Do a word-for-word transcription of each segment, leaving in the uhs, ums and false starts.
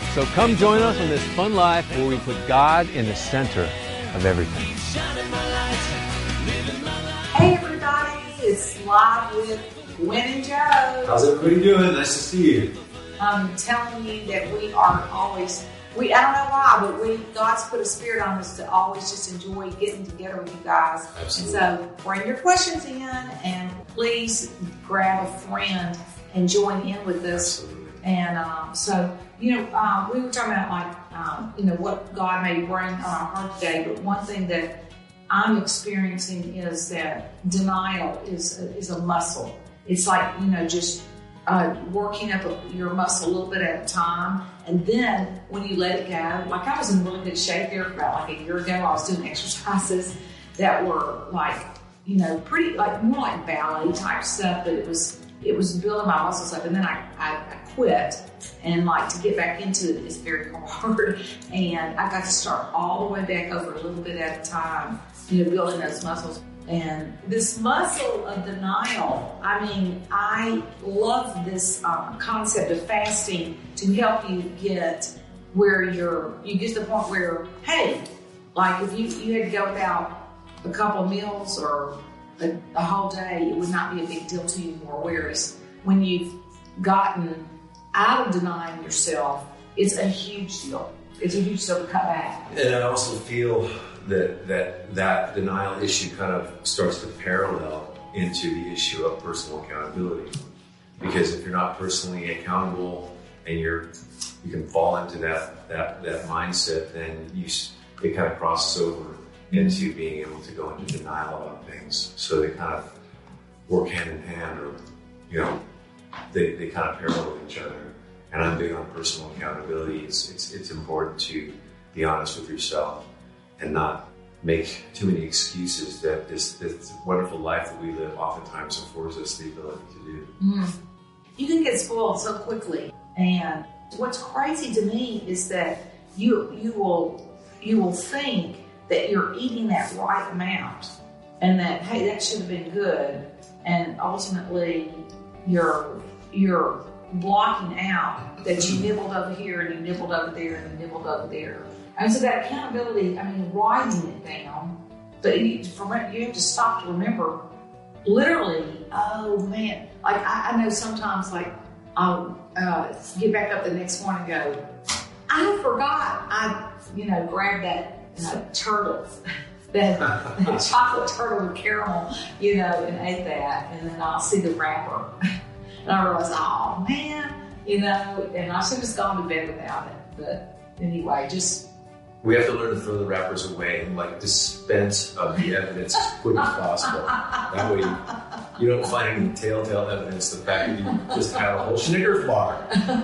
So come join us on this fun life where we put God in the center of everything. Hey everybody, it's Live with Gwen and Joe. How's everybody doing? Nice to see you. I'm telling you that we are always, we I don't know why, but we God's put a spirit on us to always just enjoy getting together with you guys. Absolutely. And so bring your questions in and please grab a friend and join in with us. Absolutely. And um, so, you know, um, we were talking about like, um, you know, what God may bring on our heart today. But one thing that I'm experiencing is that denial is a, is a muscle. It's like, you know, just uh, working up a, your muscle a little bit at a time. And then when you let it go, like I was in really good shape there for about like a year ago. I was doing exercises that were like, you know, pretty like more like ballet type stuff, but it was it was building my muscles up. And then I, I, I quit, and like to get back into it is very hard. And I got to start all the way back over a little bit at a time, you know, building those muscles. And this muscle of denial, I mean, I love this um, concept of fasting to help you get where you're, you get to the point where, hey, like if you, you had to go without a couple of meals or a, a whole day, it would not be a big deal to you anymore. Whereas when you've gotten out of denying yourself, it's a huge deal. It's a huge deal to cut back. And I also feel that that that denial issue kind of starts to parallel into the issue of personal accountability. Because if you're not personally accountable and you're you can fall into that that that mindset, then you it kind of crosses over into being able to go into denial about things. So they kind of work hand in hand, or you know, they, they kind of parallel each other. And I'm big on personal accountability. It's it's it's important to be honest with yourself and not make too many excuses that this, this wonderful life that we live oftentimes affords us the ability to do. Mm. You can get spoiled so quickly. And what's crazy to me is that you you will you will think that you're eating that right amount and that, hey, that should have been good. And ultimately you're you're blocking out that you nibbled over here and you nibbled over there and you nibbled over there. And so that accountability, I mean, writing it down, but you, from it, you have to stop to remember, literally, oh man, like I, I know sometimes like I'll uh, get back up the next morning and go, I forgot, I, you know, grabbed that uh, turtle, that, that chocolate turtle with caramel, you know, and ate that, and then I'll see the wrapper. And I realized, oh man, you know, and I should have just gone to bed without it. But anyway, just. We have to learn to throw the wrappers away and like dispense of the evidence as quick as possible. That way you, you don't find any telltale evidence the fact that you just had a whole Snickers bar.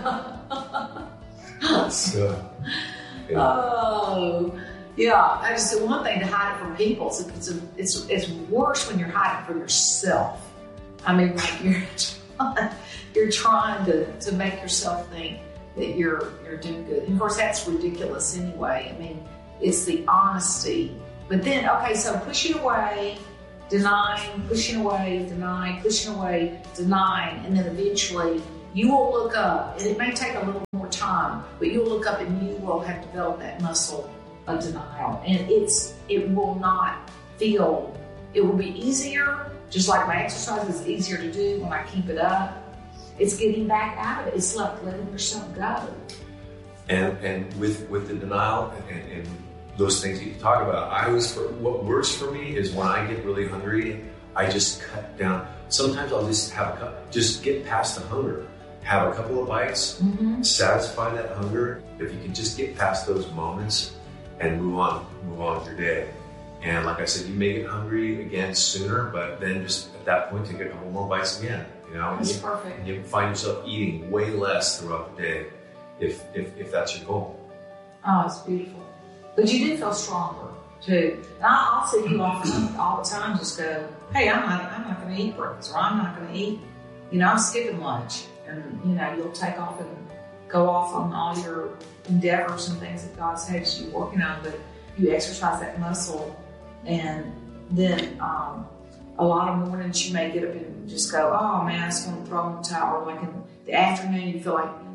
So, yeah. Oh, yeah. I just said one thing to hide it from people. It's, it's, a, it's, it's worse when you're hiding it from yourself. I mean, like you're you're trying to, to make yourself think that you're you're doing good. And of course, that's ridiculous anyway. I mean, it's the honesty. But then, okay, so pushing away, denying, pushing away, denying, pushing away, denying, and then eventually you will look up, and it may take a little more time, but you'll look up and you will have developed that muscle of denial. And it's it will not feel, it will be easier, just like my exercise is easier to do when I keep it up. It's getting back out of it. It's like letting yourself go. And and with, with the denial and, and those things that you talk about, I was for, what works for me is when I get really hungry, I just cut down. Sometimes I'll just have a cup, just get past the hunger, have a couple of bites, mm-hmm. satisfy that hunger. If you can just get past those moments and move on, move on with your day. And like I said, you may get hungry again sooner, but then just at that point, take a couple more bites again. You know, that's you, perfect. You find yourself eating way less throughout the day, if if if that's your goal. Oh, it's beautiful. But you do feel stronger too. And I'll, I'll see you often all the time. Just go, hey, I'm not, I'm not going to eat breakfast, or I'm not going to eat. You know, I'm skipping lunch, and you know, you'll take off and go off on all your endeavors and things that God's had you working on. But you exercise that muscle, and then. Um, A lot of mornings you may get up and just go, oh man, I just want to throw in the towel. Like in the afternoon, you feel like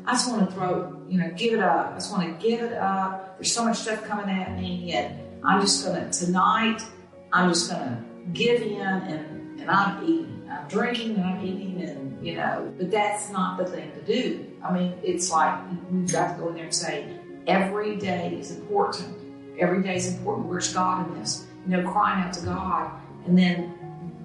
I just want to throw, you know, give it up. I just want to give it up. There's so much stuff coming at me, and I'm just going to, tonight, I'm just going to give in, and, and I'm eating. I'm drinking and I'm eating, and, you know, but that's not the thing to do. I mean, it's like we've got to go in there and say, every day is important. Every day is important. Where's God in this? You know, crying out to God, and then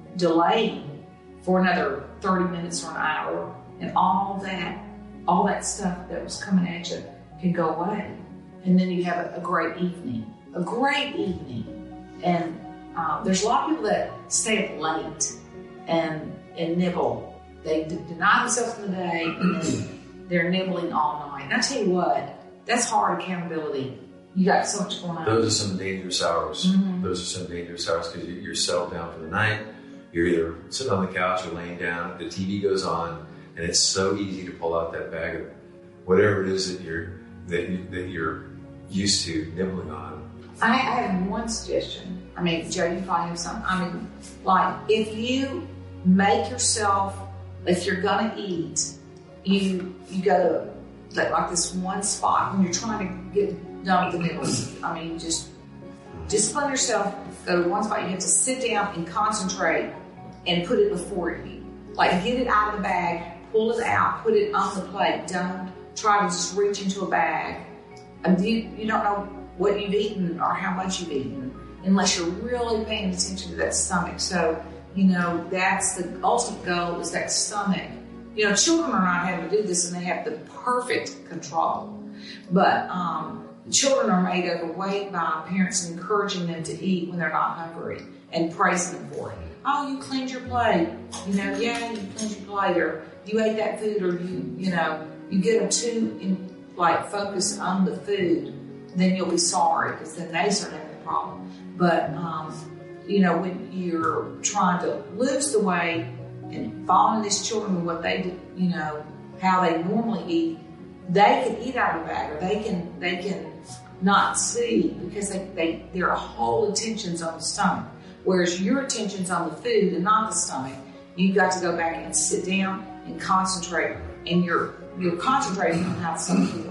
delaying for another thirty minutes or an hour, and all that, all that stuff that was coming at you can go away. And then you have a, a great evening, a great evening. And uh, there's a lot of people that stay up late and and nibble. They d- deny themselves in the day, and then they're nibbling all night. And I tell you what, that's hard accountability. You got so much going on. Those are some dangerous hours. Mm-hmm. Those are some dangerous hours because you're settled down for the night. You're either sitting on the couch or laying down. The T V goes on, and it's so easy to pull out that bag of whatever it is that you're that you, that you're used to nibbling on. I, I have one suggestion. I mean, Joe, you probably have something. I mean, like if you make yourself, if you're gonna eat, you you go to like, like this one spot when you're trying to get done with the nibbling. I mean, just discipline yourself. Go to one spot. You have to sit down and concentrate and put it before you. Like get it out of the bag, pull it out, put it on the plate. Don't try to just reach into a bag. And you you don't know what you've eaten or how much you've eaten unless you're really paying attention to that stomach. So, you know, that's the ultimate goal, is that stomach. You know, children are not having to do this, and they have the perfect control. But um, children are made overweight by parents encouraging them to eat when they're not hungry and praising them for it. Oh, you cleaned your plate. You know, yeah, you cleaned your plate, or you ate that food, or you, you know, you get them too in, like focused on the food, then you'll be sorry, because then they start having a problem. But, um, you know, when you're trying to lose the weight and following these children with what they do, you know, how they normally eat, they can eat out of a bag, or they can they can not see, because they, they their whole attention's on the stomach. Whereas your attention's on the food and not the stomach. You've got to go back and sit down and concentrate, and you're you're concentrating on how the stomach feels.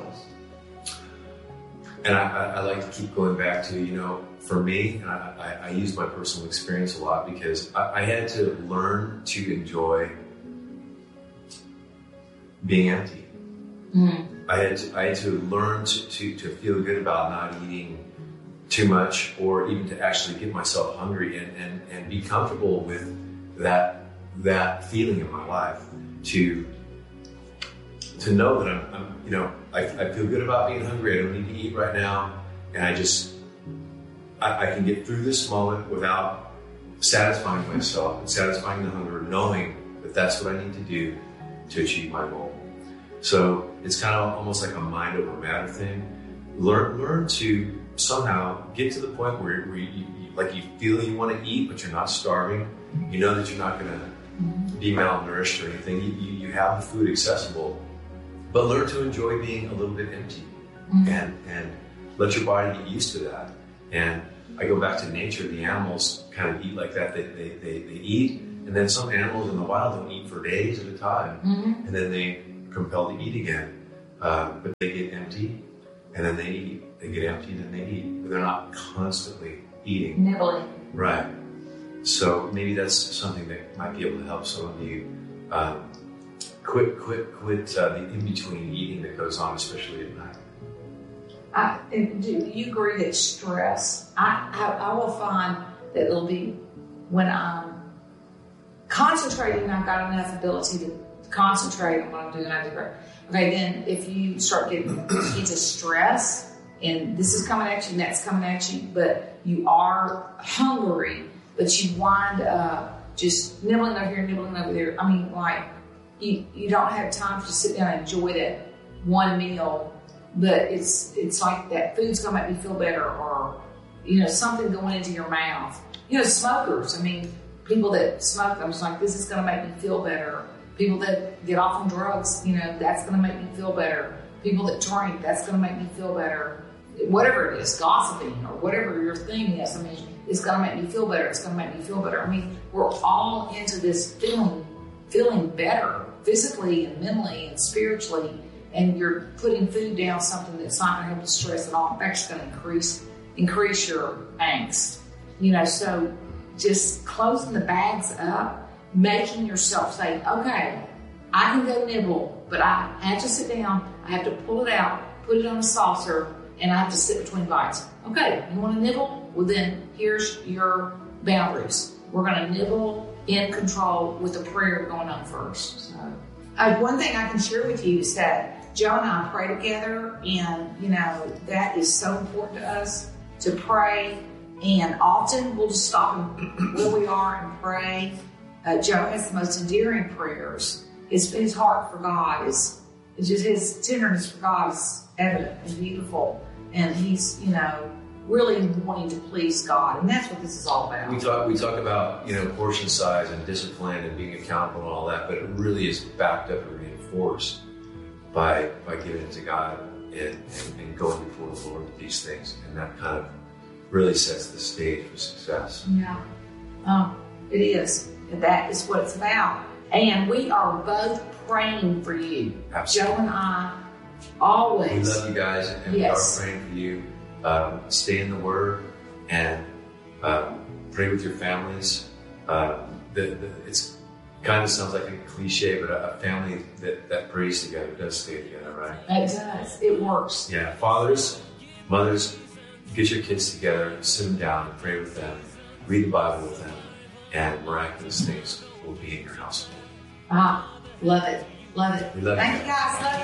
And I, I, I like to keep going back to, you know, for me, and I, I, I use my personal experience a lot, because I, I had to learn to enjoy being empty. Mm-hmm. I had to, I had to learn to, to, to feel good about not eating too much, or even to actually get myself hungry, and, and, and be comfortable with that that feeling in my life. To to know that I'm, I'm you know, I, I feel good about being hungry. I don't need to eat right now, and I just I, I can get through this moment without satisfying myself and satisfying the hunger, knowing that that's what I need to do to achieve my goal. So it's kind of almost like a mind over matter thing. Learn learn to somehow get to the point where, where you, you like you feel you want to eat, but you're not starving. You know that you're not going to be malnourished or anything. You, you, you have the food accessible, but learn to enjoy being a little bit empty, mm-hmm. and and let your body get used to that. And I go back to nature. The animals kind of eat like that. They they they, they eat, and then some animals in the wild don't eat for days at a time, mm-hmm. and then they are compelled to eat again. Uh, but they get empty, and then they eat. They get empty, and then they eat. But they're not constantly eating. Nibbling. Right. So maybe that's something that might be able to help some of you um, quit, quit, quit uh, the in-between eating that goes on, especially at night. I, and do you agree that stress, I, I, I will find that it'll be when I'm concentrating, I've got enough ability to concentrate on what I'm doing. I do great. Okay, then if you start getting into stress, and this is coming at you and that's coming at you, but you are hungry, but you wind up just nibbling over here, nibbling over there. I mean, like, you, you don't have time to sit down and enjoy that one meal, but it's it's like that food's going to make me feel better, or, you know, something going into your mouth. You know, smokers, I mean, people that smoke, I'm just like, this is going to make me feel better. People that get off on drugs, you know, that's going to make me feel better. People that drink, that's going to make me feel better. Whatever it is, gossiping or whatever your thing is, I mean, it's going to make me feel better. It's going to make me feel better. I mean, we're all into this feeling, feeling better physically and mentally and spiritually. and you're putting food down, something that's not going to help the stress at all. In fact, it's going to increase increase your angst. You know, so just closing the bags up, making yourself say, okay, I can go nibble, but I have to sit down, I have to pull it out, put it on a saucer, and I have to sit between bites. Okay, you want to nibble? Well, then here's your boundaries. We're going to nibble in control with a prayer going on first. So, uh, one thing I can share with you is that Joe and I pray together, and you know that is so important to us to pray. And often we'll just stop where we are and pray. Uh, Joe has the most endearing prayers. His, his heart for God is, is just his tenderness for God is evident and beautiful. And he's, you know, really wanting to please God. And that's what this is all about. We talk, we talk about, you know, portion size and discipline and being accountable and all that, but it really is backed up and reinforced by, by giving it to God and, and, and going before the Lord with these things. And that kind of really sets the stage for success. Yeah, um, it is. And that is what it's about. And we are both praying for you. Absolutely. Joe and I always. We love you guys, and yes. we are praying for you. Um, stay in the Word and um, pray with your families. Um, the, the, it's kind of sounds like a cliche, but a, a family that, that prays together does stay together, right? It does. It works. Yeah. Fathers, mothers, get your kids together, sit them down, and pray with them, read the Bible with them, and miraculous things will be in your household. Ah, love it. Love it. We love Thank you you guys. Love you.